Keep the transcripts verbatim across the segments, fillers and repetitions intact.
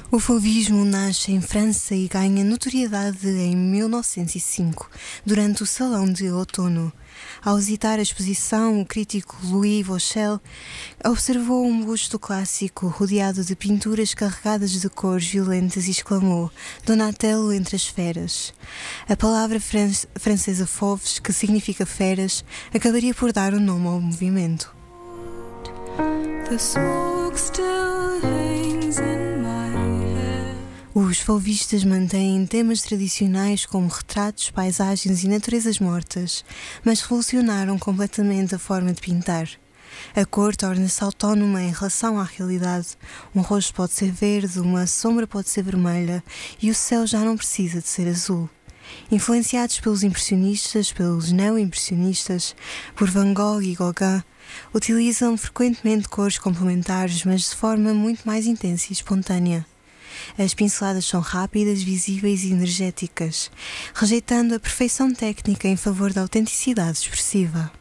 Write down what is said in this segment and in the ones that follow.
O fauvismo nasce em França e ganha notoriedade em mil novecentos e cinco, durante o Salão de Outono. Ao visitar a exposição, o crítico Louis Vauchel observou um busto clássico rodeado de pinturas carregadas de cores violentas e exclamou: Donatello entre as feras. A palavra fran- francesa fauves, que significa feras, acabaria por dar o nome ao movimento. The smoke still hangs in my head. Os fauvistas mantêm temas tradicionais como retratos, paisagens e naturezas mortas, mas revolucionaram completamente a forma de pintar. A cor torna-se autónoma em relação à realidade. Um rosto pode ser verde, uma sombra pode ser vermelha e o céu já não precisa de ser azul. Influenciados pelos impressionistas, pelos neo-impressionistas, por Van Gogh e Gauguin, utilizam frequentemente cores complementares, mas de forma muito mais intensa e espontânea. As pinceladas são rápidas, visíveis e energéticas, rejeitando a perfeição técnica em favor da autenticidade expressiva.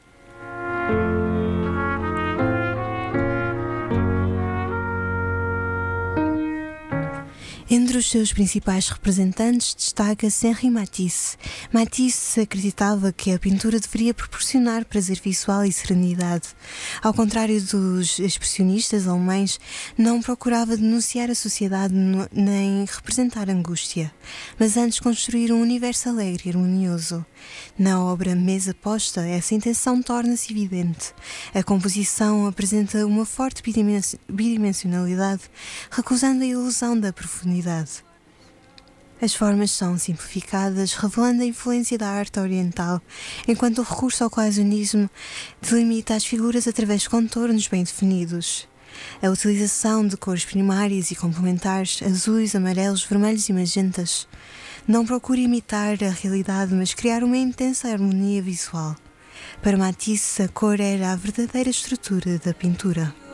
Entre os seus principais representantes destaca-se Henri Matisse. Matisse acreditava que a pintura deveria proporcionar prazer visual e serenidade. Ao contrário dos expressionistas alemães, não procurava denunciar a sociedade nem representar angústia, mas antes construir um universo alegre e harmonioso. Na obra Mesa Posta, essa intenção torna-se evidente. A composição apresenta uma forte bidimensionalidade, recusando a ilusão da profundidade. As formas são simplificadas, revelando a influência da arte oriental, enquanto o recurso ao classicismo delimita as figuras através de contornos bem definidos. A utilização de cores primárias e complementares, azuis, amarelos, vermelhos e magentas, não procura imitar a realidade, mas criar uma intensa harmonia visual. Para Matisse, a cor era a verdadeira estrutura da pintura.